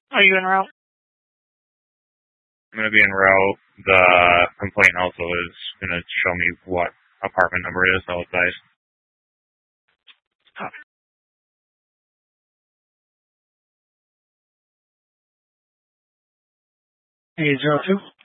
Are you en route? I'm going to be en route. The complaint also is going to show me what apartment number it is outside. Copy. 802.